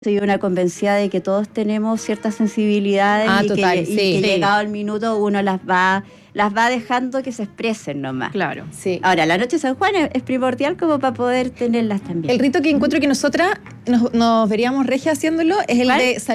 Soy una convencida de que todos tenemos ciertas sensibilidades total, y que llegado el minuto uno las va dejando que se expresen nomás. Claro. Sí. Ahora, la noche de San Juan es primordial como para poder tenerlas también. El rito que encuentro que nosotras nos veríamos regia haciéndolo es el ¿Cuál? de